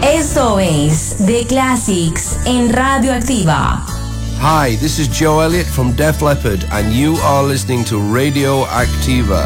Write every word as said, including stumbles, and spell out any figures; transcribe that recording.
Esto es The Classics en Radioactiva. Hi, this is Joe Elliott from Def Leppard, and you are listening to Radio Activa.